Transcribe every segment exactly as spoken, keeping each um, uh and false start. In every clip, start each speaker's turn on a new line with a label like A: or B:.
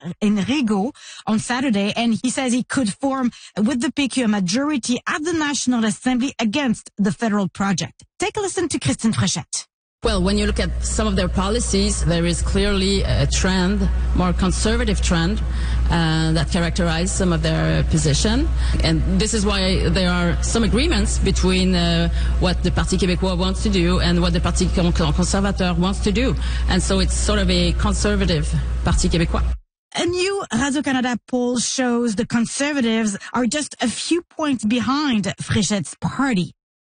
A: Enrigo on Saturday, and he says he could form with the P Q a majority at the National Assembly against the federal project. Take a listen to Christine Fréchette.
B: Well, when you look at some of their policies, there is clearly a trend, more conservative trend, uh, that characterize some of their position. And this is why there are some agreements between uh, what the Parti Québécois wants to do and what the Parti Conservateur wants to do. And so it's sort of a conservative Parti Québécois.
A: A new Radio-Canada poll shows the Conservatives are just a few points behind Fréchette's party.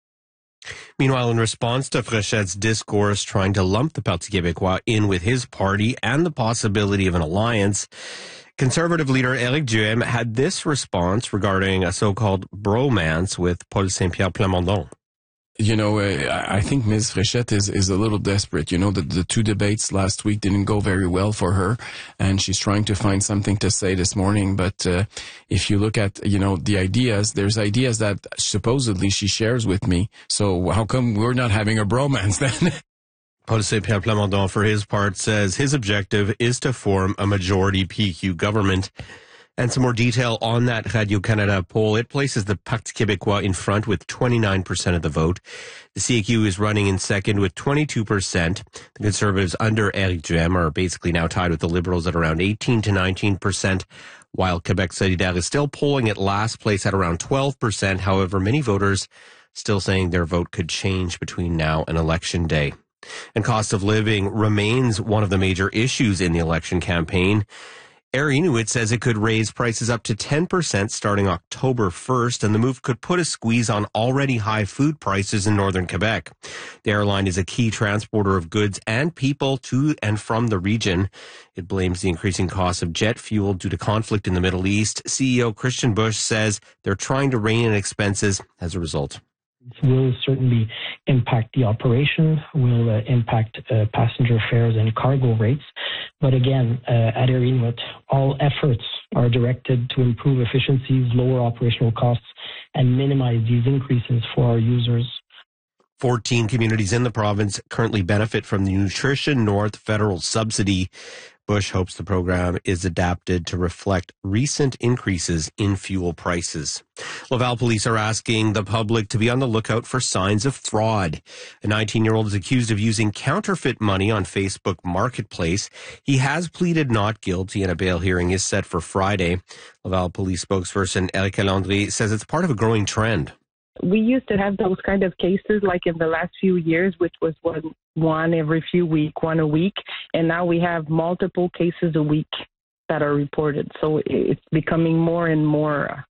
C: Meanwhile, in response to Fréchette's discourse trying to lump the Parti Québécois in with his party and the possibility of an alliance, Conservative leader Éric Duhem had this response regarding a so-called bromance with Paul Saint-Pierre Plamondon.
D: You know, uh, I think Miz Fréchette is, is a little desperate. You know, the, the two debates last week didn't go very well for her, and she's trying to find something to say this morning. But uh, if you look at, you know, the ideas, there's ideas that supposedly she shares with me. So how come we're not having a bromance then?
C: Paul Saint-Pierre Plamondon, for his part, says his objective is to form a majority P Q government. And some more detail on that Radio-Canada poll. It places the Parti Québécois in front with twenty-nine percent of the vote. The C Q is running in second with twenty-two percent. The Conservatives under Éric Duhem are basically now tied with the Liberals at around eighteen to nineteen percent, while Québec Solidaire is still polling at last place at around twelve percent. However, many voters still saying their vote could change between now and Election Day. And cost of living remains one of the major issues in the election campaign. Air Inuit says it could raise prices up to ten percent starting October first, and the move could put a squeeze on already high food prices in northern Quebec. The airline is a key transporter of goods and people to and from the region. It blames the increasing cost of jet fuel due to conflict in the Middle East. C E O Christian Bush says they're trying to rein in expenses as a result.
E: Will certainly impact the operation, will uh, impact uh, passenger fares and cargo rates. But again, uh, at Air Inuit, all efforts are directed to improve efficiencies, lower operational costs, and minimize these increases for our users.
C: fourteen communities in the province currently benefit from the Nutrition North federal subsidy. Bush hopes the program is adapted to reflect recent increases in fuel prices. Laval police are asking the public to be on the lookout for signs of fraud. A nineteen-year-old is accused of using counterfeit money on Facebook Marketplace. He has pleaded not guilty, and a bail hearing is set for Friday. Laval police spokesperson Eric Landry says it's part of a growing trend.
F: We used to have those kind of cases like in the last few years, which was one, one every few weeks, one a week. And now we have multiple cases a week that are reported. So it's becoming more and more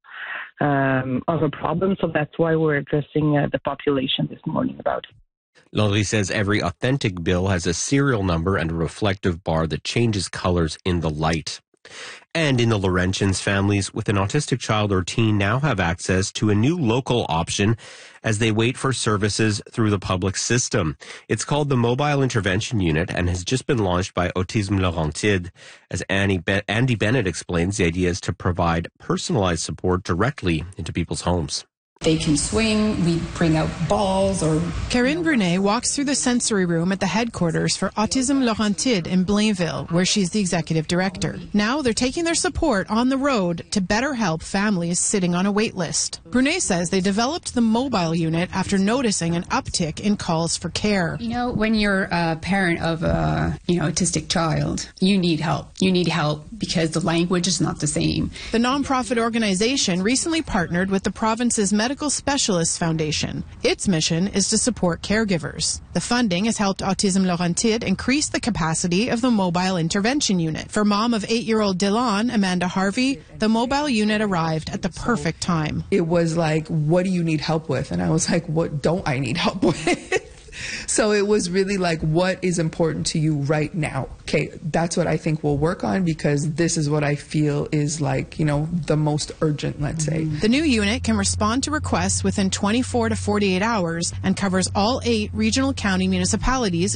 F: um, of a problem. So that's why we're addressing uh, the population this morning about it.
C: Landry says every authentic bill has a serial number and a reflective bar that changes colors in the light. And in the Laurentians, families with an autistic child or teen now have access to a new local option as they wait for services through the public system. It's called the Mobile Intervention Unit and has just been launched by Autisme Laurentide. As Annie Be- Andy Bennett explains, the idea is to provide personalized support directly into people's homes.
G: They can swing, we bring out balls or...
H: Karine Brunet walks through the sensory room at the headquarters for Autisme Laurentide in Blainville, where she's the executive director. Now they're taking their support on the road to better help families sitting on a wait list. Brunet says they developed the mobile unit after noticing an uptick in calls for care.
G: You know, when you're a parent of a, you know, autistic child, you need help. You need help because the language is not the same.
H: The nonprofit organization recently partnered with the province's Medical Specialists Foundation. Its mission is to support caregivers. The funding has helped Autisme Laurentide increase the capacity of the mobile intervention unit. For mom of eight-year-old Dylan, Amanda Harvey, the mobile unit arrived at the perfect time.
I: It was like, what do you need help with? And I was like, what don't I need help with? So it was really like, what is important to you right now? Okay, that's what I think we'll work on because this is what I feel is like, you know, the most urgent, let's say.
H: The new unit can respond to requests within twenty-four to forty-eight hours and covers all eight regional county municipalities